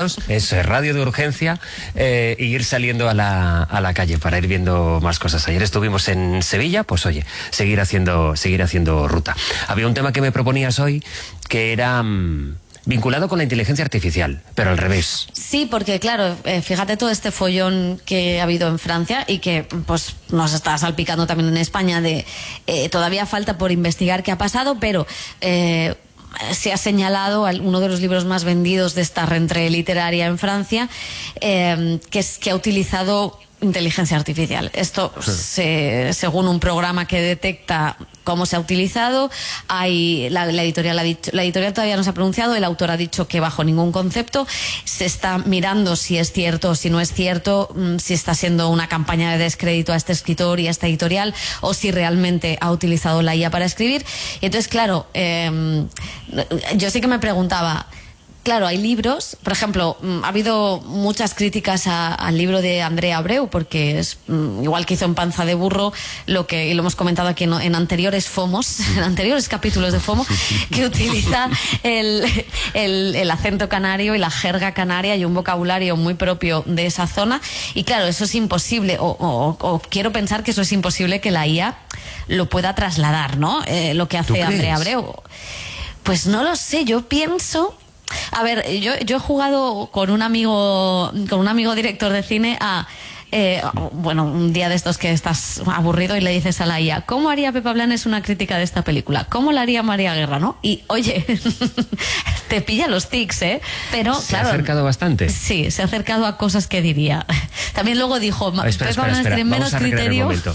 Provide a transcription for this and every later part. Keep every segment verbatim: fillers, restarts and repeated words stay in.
libros, eso es radio de urgencia, eh, y ir saliendo a la, a la calle para ir viendo más cosas. Ayer estuvimos en Sevilla, pues oye, seguir haciendo, seguir haciendo ruta. Había un tema que me proponías hoy que era mmm, vinculado con la inteligencia artificial, pero al revés. Sí, porque claro, eh, fíjate todo este follón que ha habido en Francia y que pues nos está salpicando también en España de eh, todavía falta por investigar qué ha pasado, pero eh, se ha señalado uno de los libros más vendidos de esta rentrée literaria en Francia, eh, que, es, que ha utilizado inteligencia artificial. Esto, sí. se, según un programa que detecta cómo se ha utilizado, hay la, la editorial ha dicho, la editorial todavía no se ha pronunciado, el autor ha dicho que bajo ningún concepto se está mirando si es cierto o si no es cierto, si está siendo una campaña de descrédito a este escritor y a esta editorial, o si realmente ha utilizado la I A para escribir. Y entonces, claro, eh, yo sí que me preguntaba. Claro, hay libros, por ejemplo, ha habido muchas críticas a, al libro de Andrea Abreu, porque es igual que hizo en Panza de Burro, lo que y lo hemos comentado aquí en, en anteriores FOMOS, en anteriores capítulos de FOMO, que utiliza el, el, el acento canario y la jerga canaria y un vocabulario muy propio de esa zona. Y claro, eso es imposible, o, o, o quiero pensar que eso es imposible que la I A lo pueda trasladar, ¿no? Eh, lo que hace Andrea Abreu. Pues no lo sé, yo pienso... A ver, yo, yo he jugado con un amigo, con un amigo director de cine a, eh, bueno, un día de estos que estás aburrido y le dices a la I A, ¿cómo haría Pepa Blanes una crítica de esta película? ¿Cómo la haría María Guerra, no? Y, oye, te pilla los tics, ¿eh? Pero, ¿Se claro, ha acercado bastante? Sí, se ha acercado a cosas que diría. También luego dijo, espera, Pepa espera, Blanes espera. tiene menos Vamos a criterio. El momento.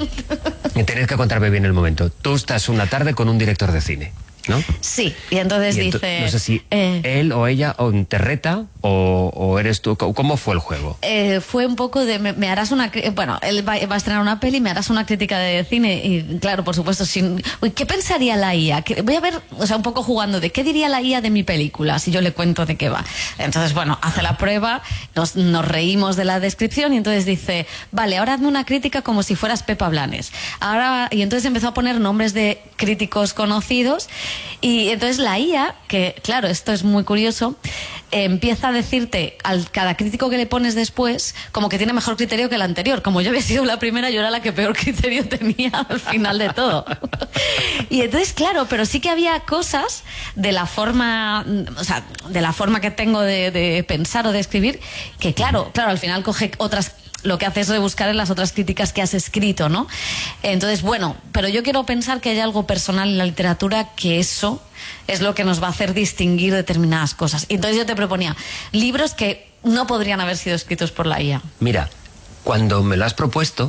Tienes que contarme bien el momento. Tú estás una tarde con un director de cine, ¿no? Sí, y entonces y ento dice... No sé si eh, él o ella o te reta o, o eres tú. ¿Cómo fue el juego? Eh, fue un poco de... Me, me harás una... Bueno, él va, va a estrenar una peli, me harás una crítica de cine y claro, por supuesto, sin... Uy, ¿qué pensaría la I A? Que, voy a ver, o sea, un poco jugando de qué diría la I A de mi película si yo le cuento de qué va. Entonces, bueno, hace la prueba, nos, nos reímos de la descripción y entonces dice, vale, ahora hazme una crítica como si fueras Pepa Blanes. Ahora... Y entonces empezó a poner nombres de críticos conocidos. Y entonces la I A, que claro, esto es muy curioso, eh, empieza a decirte al cada crítico que le pones después como que tiene mejor criterio que el anterior. Como yo había sido la primera, yo era la que peor criterio tenía al final de todo. Y entonces, claro, pero sí que había cosas de la forma, o sea, de la forma que tengo de, de pensar o de escribir, que claro, claro, al final coge otras... Lo que hace es rebuscar en las otras críticas que has escrito, ¿no? Entonces, bueno, pero yo quiero pensar que hay algo personal en la literatura que eso es lo que nos va a hacer distinguir determinadas cosas. Entonces yo te proponía libros que no podrían haber sido escritos por la I A. Mira, cuando me lo has propuesto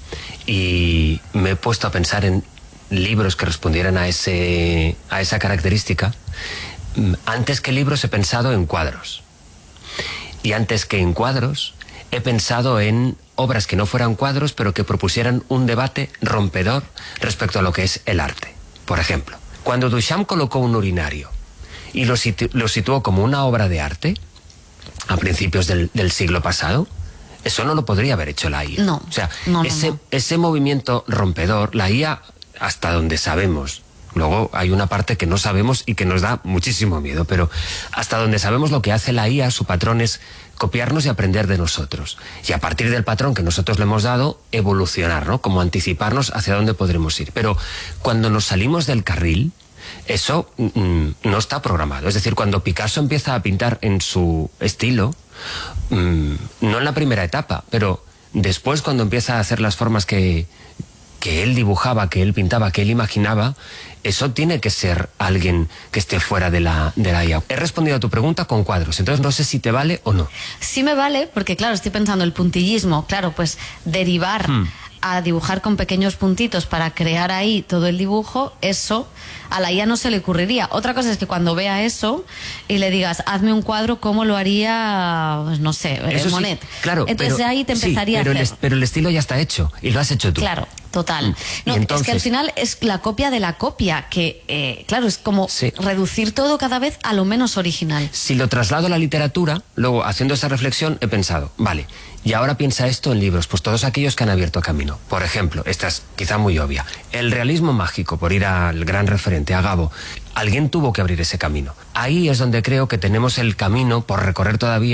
y me he puesto a pensar en libros que respondieran a, ese, a esa característica, antes que libros he pensado en cuadros. Y antes que en cuadros... he pensado en obras que no fueran cuadros, pero que propusieran un debate rompedor respecto a lo que es el arte. Por ejemplo, cuando Duchamp colocó un urinario y lo, situ lo situó como una obra de arte, a principios del, del siglo pasado, eso no lo podría haber hecho la I A. No, o sea, no, no, ese, no. ese movimiento rompedor, la I A, hasta donde sabemos, luego hay una parte que no sabemos y que nos da muchísimo miedo, pero hasta donde sabemos lo que hace la I A, su patrón es copiarnos y aprender de nosotros. Y a partir del patrón que nosotros le hemos dado, evolucionar, ¿no? Como anticiparnos hacia dónde podremos ir. Pero cuando nos salimos del carril, eso mm, no está programado. Es decir, cuando Picasso empieza a pintar en su estilo, mm, no en la primera etapa, pero después cuando empieza a hacer las formas que... que él dibujaba, que él pintaba, que él imaginaba, eso tiene que ser alguien que esté fuera de la, de la I A. He respondido a tu pregunta con cuadros, entonces no sé si te vale o no. Sí me vale, porque claro, estoy pensando el puntillismo, claro, pues derivar hmm. a dibujar con pequeños puntitos para crear ahí todo el dibujo, eso a la I A no se le ocurriría. Otra cosa es que cuando vea eso y le digas, hazme un cuadro como lo haría, pues, no sé, eso Monet. Sí, claro, entonces pero, ahí te empezaría sí, pero a hacer... El, pero el estilo ya está hecho y lo has hecho tú. Claro. Total. No, entonces, es que al final es la copia de la copia, que eh, claro, es como sí. reducir todo cada vez a lo menos original. Si lo traslado a la literatura, luego haciendo esa reflexión he pensado, vale, y ahora piensa esto en libros, pues todos aquellos que han abierto camino. Por ejemplo, esta es quizá muy obvia, el realismo mágico, por ir al gran referente, a Gabo. Alguien tuvo que abrir ese camino. Ahí es donde creo que tenemos el camino por recorrer todavía.